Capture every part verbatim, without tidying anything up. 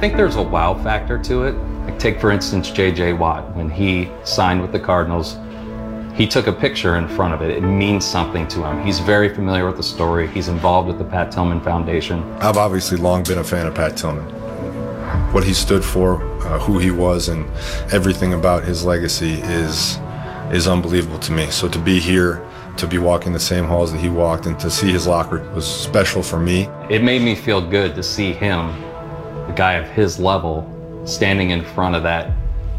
think there's a wow factor to it. Like take, for instance, J J Watt. When he signed with the Cardinals, he took a picture in front of it. It means something to him. He's very familiar with the story. He's involved with the Pat Tillman Foundation. I've obviously long been a fan of Pat Tillman. What he stood for, uh, who he was, and everything about his legacy is is unbelievable to me. So to be here, to be walking the same halls that he walked, and to see his locker was special for me. It made me feel good to see him, the guy of his level, standing in front of that,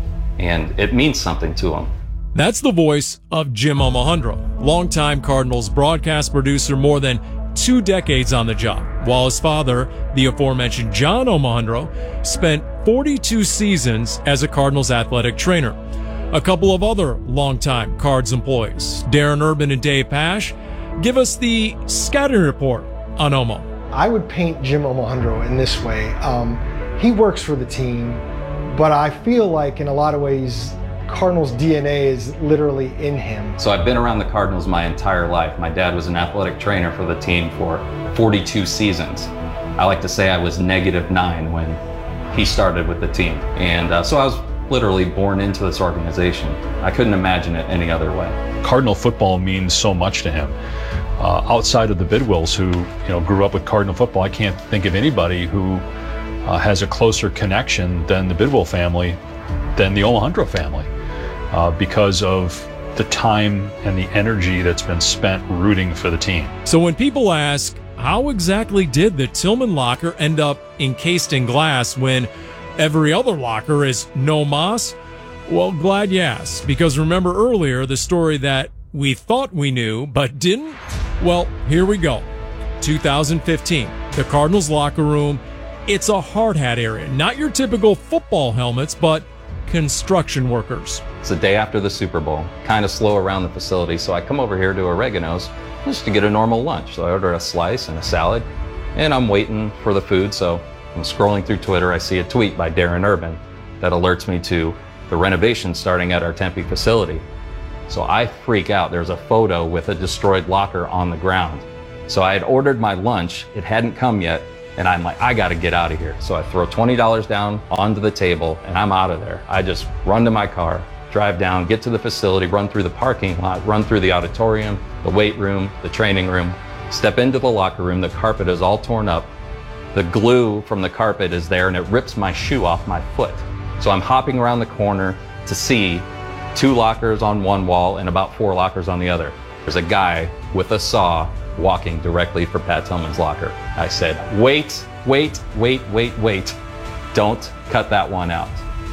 and it means something to him. That's the voice of Jim Omohundro, longtime Cardinals broadcast producer, more than two decades on the job, while his father, the aforementioned John Omohundro, spent forty-two seasons as a Cardinals athletic trainer. A couple of other longtime Cards employees, Darren Urban and Dave Pasch, give us the scouting report on Omo. I would paint Jim Omohundro in this way. Um, he works for the team, but I feel like in a lot of ways, Cardinals D N A is literally in him. So I've been around the Cardinals my entire life. My dad was an athletic trainer for the team for forty-two seasons. I like to say I was negative nine when he started with the team. And uh, so I was literally born into this organization. I couldn't imagine it any other way. Cardinal football means so much to him. Uh, outside of the Bidwills, who you know grew up with Cardinal football, I can't think of anybody who uh, has a closer connection than the Bidwill family, than the Omohundro family. Uh, because of the time and the energy that's been spent rooting for the team. So when people ask, how exactly did the Tillman locker end up encased in glass when every other locker is no moss? Well, glad you asked, because remember earlier the story that we thought we knew but didn't? Well, here we go. two thousand fifteen, the Cardinals locker room, it's a hard hat area. Not your typical football helmets, but construction workers. It's the day after the Super Bowl, kind of slow around the facility, so I come over here to Oregano's just to get a normal lunch. So I order a slice and a salad, and I'm waiting for the food, so I'm scrolling through Twitter. I see a tweet by Darren Urban that alerts me to the renovation starting at our Tempe facility. So I freak out. There's a photo with a destroyed locker on the ground. So I had ordered my lunch, it hadn't come yet, and I'm like, I gotta get out of here. So I throw twenty dollars down onto the table and I'm out of there. I just run to my car, drive down, get to the facility, run through the parking lot, run through the auditorium, the weight room, the training room, step into the locker room. The carpet is all torn up. The glue from the carpet is there and it rips my shoe off my foot. So I'm hopping around the corner to see two lockers on one wall and about four lockers on the other. There's a guy with a saw walking directly for Pat Tillman's locker. I said, wait, wait, wait, wait, wait. Don't cut that one out.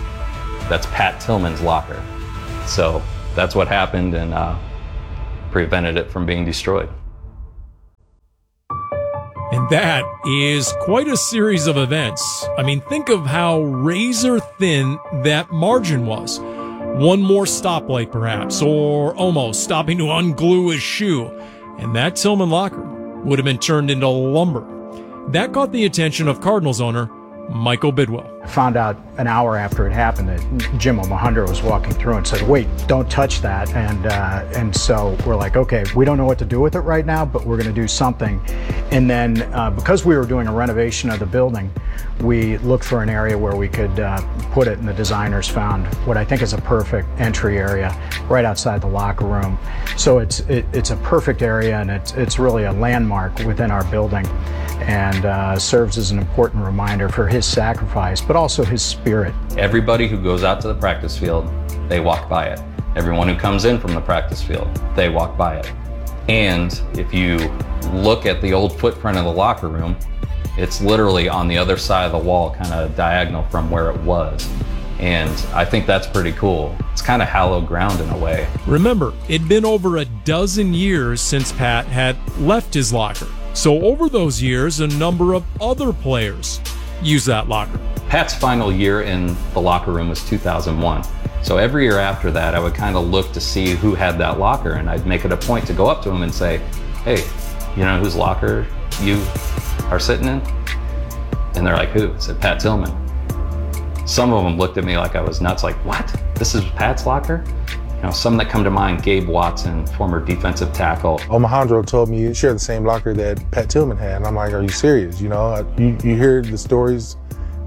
That's Pat Tillman's locker. So that's what happened and uh, prevented it from being destroyed. And that is quite a series of events. I mean, think of how razor thin that margin was. One more stoplight, perhaps, or almost stopping to unglue his shoe, and that Tillman locker would have been turned into lumber. That caught the attention of Cardinals owner Michael Bidwill. I found out an hour after it happened that Jim Omohundro was walking through and said, wait, don't touch that. And uh, and so we're like, okay, we don't know what to do with it right now, but we're going to do something. And then uh, because we were doing a renovation of the building, we looked for an area where we could uh, put it, and the designers found what I think is a perfect entry area right outside the locker room. So it's it, it's a perfect area, and it's, it's really a landmark within our building, and uh, serves as an important reminder for his sacrifice, but also his spirit. Everybody who goes out to the practice field, they walk by it. Everyone who comes in from the practice field, they walk by it. And if you look at the old footprint of the locker room, it's literally on the other side of the wall, kind of diagonal from where it was. And I think that's pretty cool. It's kind of hallowed ground in a way. Remember, it'd been over a dozen years since Pat had left his locker. So over those years, a number of other players used that locker. Pat's final year in the locker room was two thousand one. So every year after that, I would kind of look to see who had that locker, and I'd make it a point to go up to him and say, hey, you know whose locker you are sitting in? And they're like, who? I said, Pat Tillman. Some of them looked at me like I was nuts, like, what? This is Pat's locker? You know, some that come to mind, Gabe Watson, former defensive tackle. Omohundro told me you share the same locker that Pat Tillman had. And I'm like, are you serious? You know, you, you hear the stories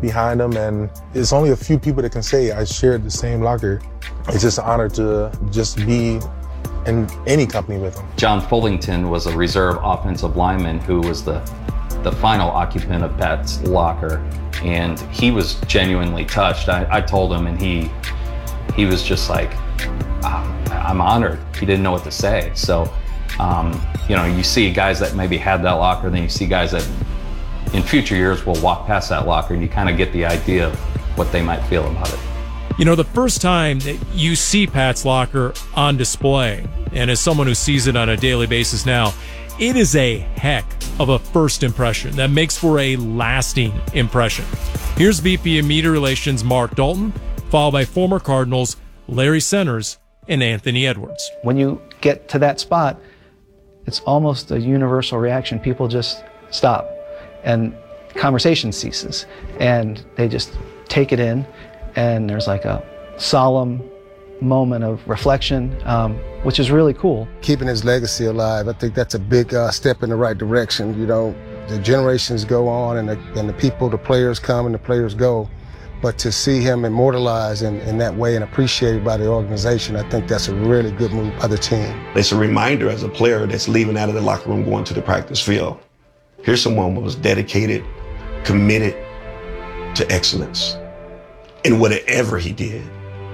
behind him, and it's only a few people that can say I shared the same locker. It's just an honor to just be in any company with him. John Fullington was a reserve offensive lineman who was the, the final occupant of Pat's locker, and he was genuinely touched. I, I told him, and he, he was just like, oh, I'm honored. He didn't know what to say. So, um, you know, you see guys that maybe had that locker, then you see guys that in future years will walk past that locker, and you kind of get the idea of what they might feel about it. You know, the first time that you see Pat's locker on display, and as someone who sees it on a daily basis now, it is a heck of a first impression that makes for a lasting impression. Here's V P of Media Relations Mark Dalton, followed by former Cardinals Larry Centers and Anthony Edwards. When you get to that spot, it's almost a universal reaction. People just stop and conversation ceases, and they just take it in, and there's like a solemn moment of reflection, um, which is really cool. Keeping his legacy alive, I think that's a big uh, step in the right direction. You know, the generations go on, and the, and the people, the players come and the players go, but to see him immortalized in, in that way and appreciated by the organization, I think that's a really good move by the team. It's a reminder as a player that's leaving out of the locker room going to the practice field. Here's someone who was dedicated, committed to excellence in whatever he did.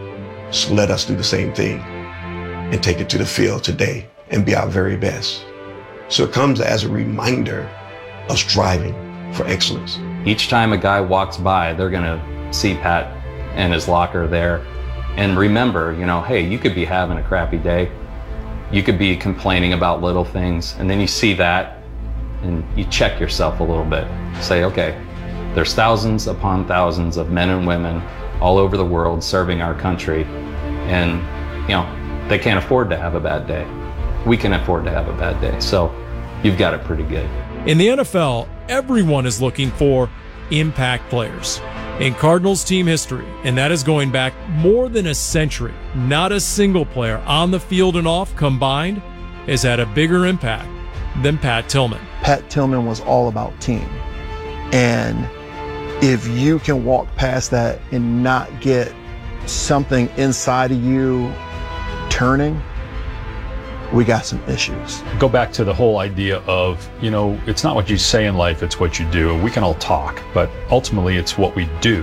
So let us do the same thing and take it to the field today and be our very best. So it comes as a reminder of striving for excellence. Each time a guy walks by, they're gonna see Pat and his locker there and remember, you know, hey, you could be having a crappy day. You could be complaining about little things, and then you see that and you check yourself a little bit. Say, okay, there's thousands upon thousands of men and women all over the world serving our country, and you know, they can't afford to have a bad day. We can afford to have a bad day, so you've got it pretty good. In the N F L, everyone is looking for impact players. In Cardinals team history, and that is going back more than a century, not a single player on the field and off combined has had a bigger impact than Pat Tillman. Pat Tillman was all about team. And if you can walk past that and not get something inside of you turning, we got some issues. Go back to the whole idea of, you know, it's not what you say in life, it's what you do. We can all talk, but ultimately it's what we do.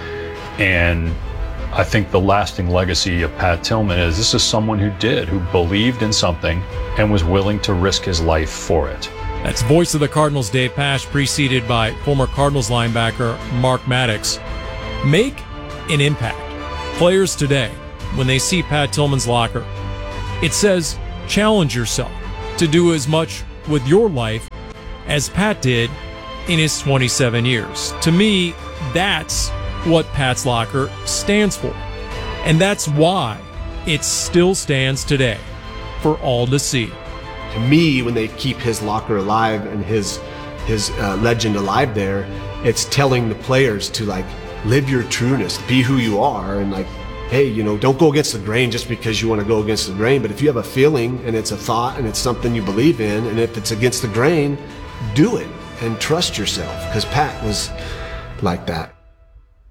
And I think the lasting legacy of Pat Tillman is this is someone who did, who believed in something and was willing to risk his life for it. That's voice of the Cardinals, Dave Pasch, preceded by former Cardinals linebacker Mark Maddox. Make an impact. Players today, when they see Pat Tillman's locker, it says challenge yourself to do as much with your life as Pat did in his twenty-seven years. To me, that's what Pat's locker stands for. And that's why it still stands today for all to see. To me, when they keep his locker alive and his his uh, legend alive there, it's telling the players to like live your trueness, be who you are, and like, hey, you know, don't go against the grain just because you want to go against the grain. But if you have a feeling and it's a thought and it's something you believe in, and if it's against the grain, do it and trust yourself, because Pat was like that.